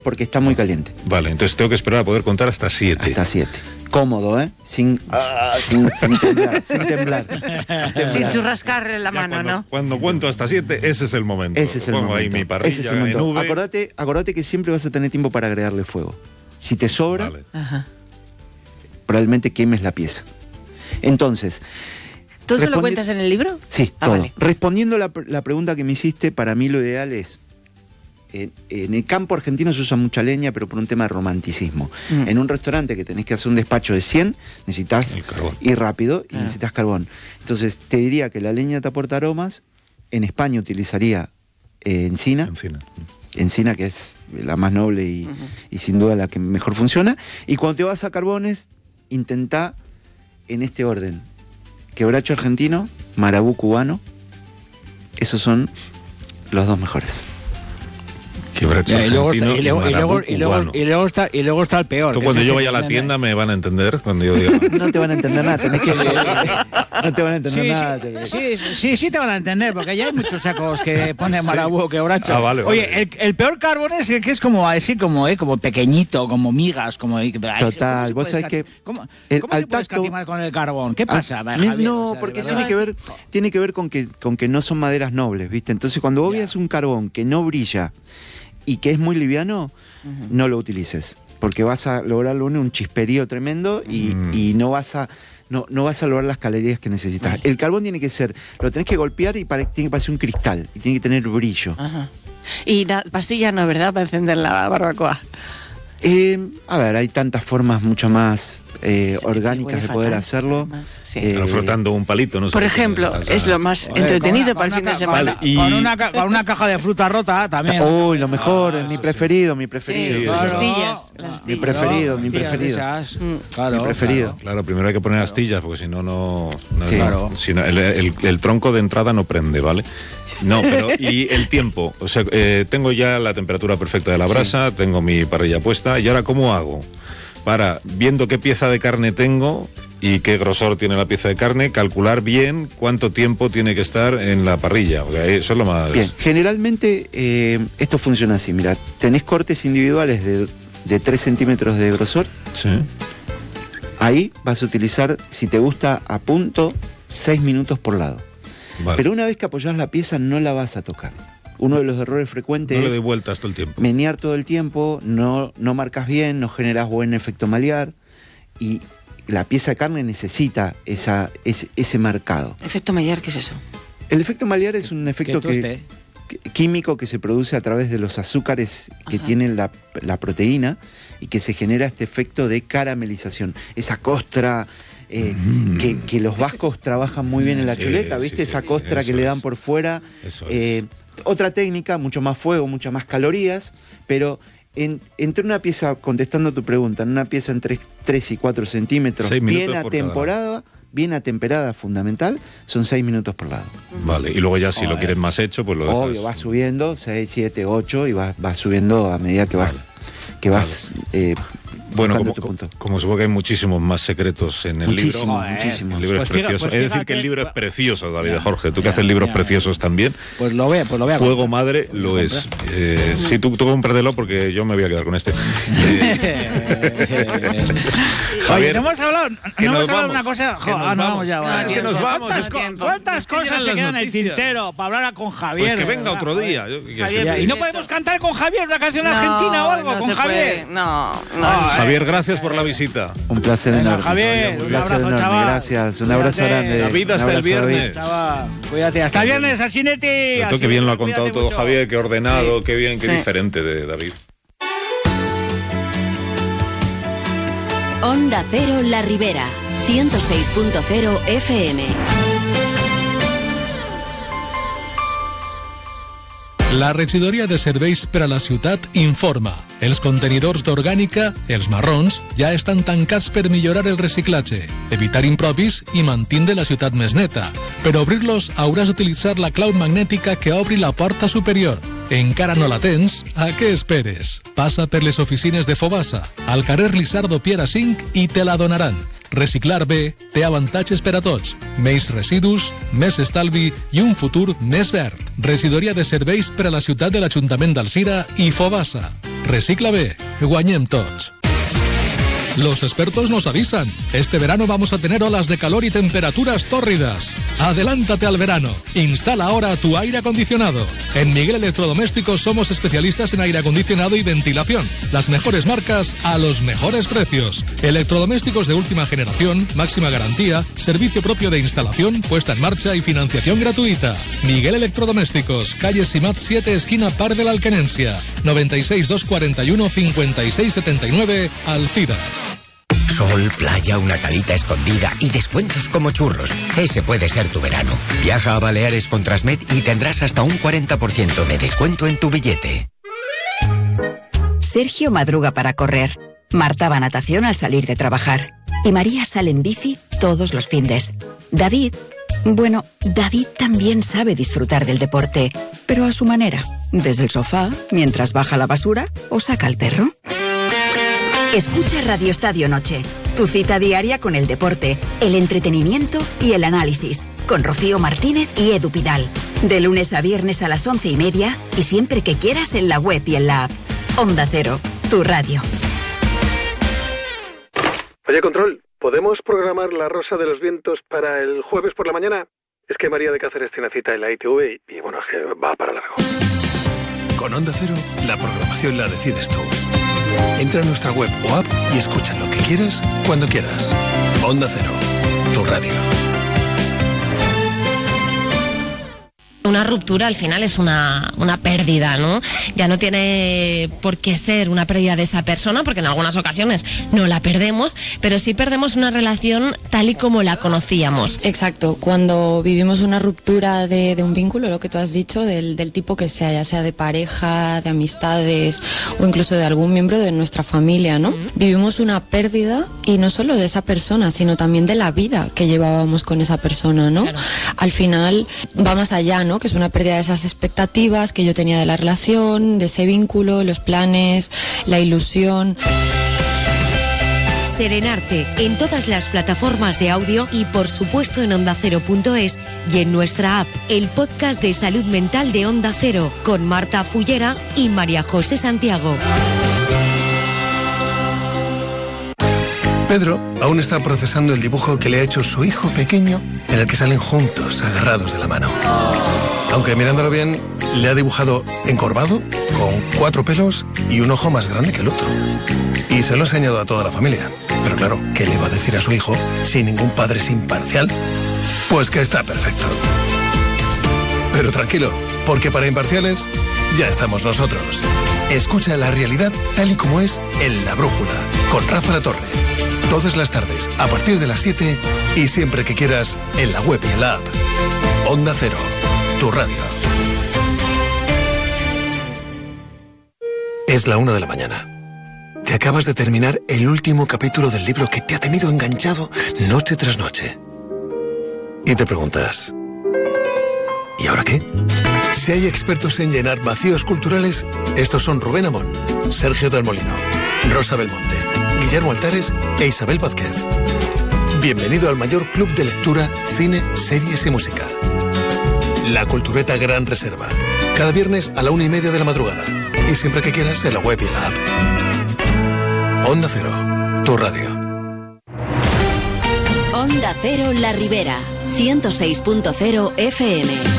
porque está muy caliente. Vale, entonces tengo que esperar a poder contar hasta 7. Hasta 7. Cómodo, ¿eh? Sin temblar, sin temblar. Sin churrascar la mano, ¿no? Cuando cuento hasta 7, ese es el momento. Ese es el Pongo momento. ahí mi parrilla Ese es el momento. en V. Acordate que siempre vas a tener tiempo para agregarle fuego. Si te sobra, Vale. Ajá. probablemente quemes la pieza. Entonces... ¿Tú eso lo cuentas en el libro? Sí, todo. Vale. Respondiendo la pregunta que me hiciste, para mí lo ideal es... En el campo argentino se usa mucha leña, pero por un tema de romanticismo. En un restaurante que tenés que hacer un despacho de 100, necesitas ir rápido y necesitas carbón. Entonces, te diría que la leña te aporta aromas. En España utilizaría encina. Encina, que es la más noble y sin duda la que mejor funciona. Y cuando te vas a carbones, intentá en este orden: quebracho argentino, marabú cubano. Esos son los dos mejores. Quebracho y luego argentino y luego está el peor. Tú, cuando yo vaya a la tienda me van a entender cuando yo diga. No te van a entender nada, tenés que... No te van a entender nada. Sí te van a entender, porque ya hay muchos sacos que ponen marabú o quebracho. Vale. Oye, el peor carbón es el que es como así, como pequeñito, como migas, como... Total, vos sabés que... ¿Cómo se puede escatimar con el carbón? ¿Qué pasa, Javier? No, porque tiene que ver con que no son maderas nobles, ¿viste? Entonces, cuando vos veas un carbón que no brilla y que es muy liviano, no lo utilices, porque vas a lograr un chisperío tremendo y no vas a lograr las calorías que necesitas. El carbón tiene que ser, lo tenés que golpear y tiene que parecer un cristal y tiene que tener brillo. Ajá. Y la pastilla no, ¿verdad? Para encender la barbacoa. A ver, hay tantas formas mucho más orgánicas de poder hacerlo. Pero frotando un palito, no sé. Por ejemplo, es lo más entretenido para el fin de semana. Con una caja de fruta rota también. Uy, lo mejor, mi preferido. Sí, las astillas. Mi preferido. Mi preferido. Claro, primero hay que poner astillas, porque si no, Sí. claro. Si no, el tronco de entrada no prende, ¿vale? No, pero y el tiempo, o sea, tengo ya la temperatura perfecta de la brasa, tengo mi parrilla puesta, y ahora ¿cómo hago? Para, viendo qué pieza de carne tengo y qué grosor tiene la pieza de carne, calcular bien cuánto tiempo tiene que estar en la parrilla, porque eso es lo más... Bien, generalmente esto funciona así, mira, tenés cortes individuales de 3 centímetros de grosor. Sí. Ahí vas a utilizar, si te gusta a punto, 6 minutos por lado. Vale. Pero una vez que apoyás la pieza no la vas a tocar. Uno de los errores frecuentes no le es doy vueltas todo el tiempo. menear todo el tiempo, no marcas bien, no generas buen efecto Maillard y la pieza de carne necesita ese marcado. ¿Efecto Maillard qué es eso? El efecto Maillard es un efecto químico que se produce a través de los azúcares que tienen la proteína y que se genera este efecto de caramelización. Esa costra... que los vascos trabajan muy bien en la chuleta, ¿viste? Esa costra que le dan por fuera. Otra técnica, mucho más fuego, muchas más calorías, pero entre una pieza, contestando a tu pregunta, en una pieza entre 3 y 4 centímetros, bien atemperada, fundamental, son 6 minutos por lado. Vale, y luego ya si lo quieres más hecho, pues lo dejas. Obvio, vas subiendo, 6, 7, 8, y vas subiendo a medida que vas... Bueno, como supongo que hay muchísimos más secretos en el libro. Muchísimos. El libro es precioso. Es decir, que el libro es precioso, David Jorge. Tú que haces libros preciosos también. Pues lo veo. Fuego Madre lo es. Sí, tú cómpratelo porque yo me voy a quedar con este. Oye, no hemos hablado de una cosa. Que nos vamos. ¿Cuántas cosas se quedan en el tintero para hablar con Javier? Pues que venga otro día. ¿Y no podemos cantar con Javier una canción argentina o algo? ¿Con Javier? No. Javier, gracias por la visita. Un placer enorme. Javier, un abrazo enorme, chaval. Gracias, un abrazo grande. David, hasta el viernes. Chaval, cuídate, hasta el viernes, así neti. Qué bien lo ha contado todo Javier, qué ordenado, qué bien, qué diferente de David. Onda Cero La Ribera, 106.0 FM. La regidoria de serveis per a la ciutat informa. Els contenidors d'orgànica, els marrons, ja estan tancats per millorar el reciclatge, evitar impropis i mantindre la ciutat més neta. Per obrir-los hauràs d'utilitzar la clau magnètica que obri la porta superior. Encara no la tens? A què esperes? Passa per les oficines de Fobasa, al carrer Lisardo Piera 5 i te la donaran. Reciclar bé té avantatges per a tots. Menys residus, més estalvi i un futur més verd. Regidoria de serveis per a la ciutat de l'Ajuntament d'Alzira i Fobasa. Recicla B, guanyem tots. Los expertos nos avisan. Este verano vamos a tener olas de calor y temperaturas tórridas. Adelántate al verano. Instala ahora tu aire acondicionado. En Miguel Electrodomésticos somos especialistas en aire acondicionado y ventilación. Las mejores marcas a los mejores precios. Electrodomésticos de última generación, máxima garantía, servicio propio de instalación, puesta en marcha y financiación gratuita. Miguel Electrodomésticos, calle Simat 7, esquina Par de la Alquenencia. 96 241 56 79, Alcira. Sol, playa, una calita escondida y descuentos como churros. Ese puede ser tu verano. Viaja a Baleares con Transmed y tendrás hasta un 40% de descuento en tu billete. Sergio madruga para correr. Marta va a natación al salir de trabajar. Y María sale en bici todos los findes. David también sabe disfrutar del deporte, pero a su manera. Desde el sofá, mientras baja la basura o saca al perro. Escucha Radio Estadio Noche, tu cita diaria con el deporte, el entretenimiento y el análisis, con Rocío Martínez y Edu Pidal. De lunes a viernes a las 11:30 y siempre que quieras en la web y en la app. Onda Cero, tu radio. Oye, Control, ¿podemos programar La Rosa de los Vientos para el jueves por la mañana? Es que María de Cáceres tiene cita en la ITV y bueno, es que va para largo. Con Onda Cero, la programación la decides tú. Entra a nuestra web o app y escucha lo que quieras, cuando quieras. Onda Cero, tu radio. Una ruptura al final es una pérdida, ¿no? Ya no tiene por qué ser una pérdida de esa persona, porque en algunas ocasiones no la perdemos, pero sí perdemos una relación tal y como la conocíamos. Exacto, cuando vivimos una ruptura de un vínculo, lo que tú has dicho, del tipo que sea, ya sea de pareja, de amistades o incluso de algún miembro de nuestra familia, ¿no? Vivimos una pérdida y no solo de esa persona, sino también de la vida que llevábamos con esa persona, ¿no? Claro. Al final va más allá, ¿no? Que es una pérdida de esas expectativas que yo tenía de la relación, de ese vínculo, los planes, la ilusión. Serenarte en todas las plataformas de audio y por supuesto en ondacero.es y en nuestra app, el podcast de salud mental de Onda Cero con Marta Fullera y María José Santiago. Pedro aún está procesando el dibujo que le ha hecho su hijo pequeño, en el que salen juntos, agarrados de la mano. Aunque mirándolo bien, le ha dibujado encorvado, con 4 pelos y un ojo más grande que el otro. Y se lo ha enseñado a toda la familia. Pero claro, ¿qué le va a decir a su hijo si ningún padre es imparcial? Pues que está perfecto. Pero tranquilo, porque para imparciales ya estamos nosotros. Escucha la realidad tal y como es en La Brújula, con Rafa La Torre. Todas las tardes, a partir de las 7 y siempre que quieras, en la web y en la app. Onda Cero, tu radio. Es la 1 de la mañana. Te acabas de terminar el último capítulo del libro que te ha tenido enganchado noche tras noche. Y te preguntas, ¿y ahora qué? Si hay expertos en llenar vacíos culturales, estos son Rubén Amón, Sergio del Molino, Rosa Belmonte, Guillermo Altares e Isabel Vázquez. Bienvenido al mayor club de lectura, cine, series y música. La Cultureta Gran Reserva. Cada viernes a la 1:30 de la madrugada. Y siempre que quieras en la web y en la app. Onda Cero, tu radio. Onda Cero La Ribera, 106.0 FM.